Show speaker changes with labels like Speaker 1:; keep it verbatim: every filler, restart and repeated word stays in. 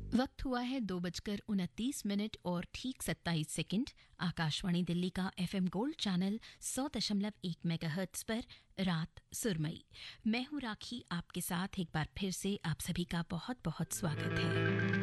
Speaker 1: वक्त हुआ है दो बजकर उनतीस मिनट और ठीक सत्ताईस सेकंड। आकाशवाणी दिल्ली का एफएम गोल्ड चैनल सौ दशमलव एक मेगाहर्ट्ज पर रात सुरमई। मैं हूं राखी, आपके साथ एक बार फिर से आप सभी का बहुत बहुत स्वागत है।